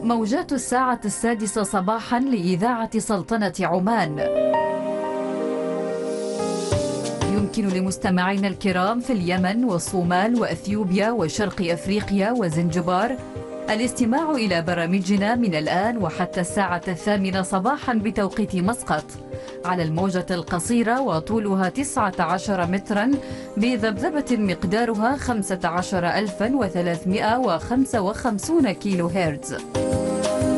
موجات الساعة 6 صباحا لإذاعة سلطنة عمان. يمكن لمستمعينا الكرام في اليمن والصومال وأثيوبيا وشرق أفريقيا وزنجبار الاستماع إلى برامجنا من الآن وحتى الساعة 8 صباحا بتوقيت مسقط على الموجة القصيرة وطولها 19 مترا بذبذبة مقدارها 15355 كيلو هرتز.